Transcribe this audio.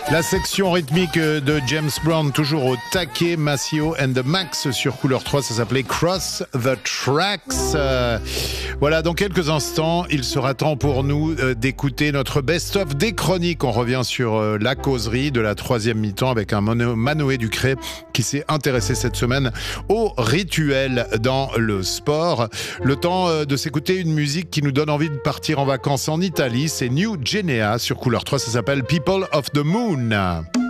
La section rythmique de James Brown, toujours au taquet. Maceo and the Max sur Couleur 3, ça s'appelait Cross the Tracks. Voilà, dans quelques instants, il sera temps pour nous d'écouter notre best-of des chroniques. On revient sur la causerie de la troisième mi-temps avec un Manoé Ducré qui s'est intéressé cette semaine au rituel dans le sport. Le temps de s'écouter une musique qui nous donne envie de partir en vacances en Italie. C'est New Genea sur Couleur 3, ça s'appelle People of the Moon.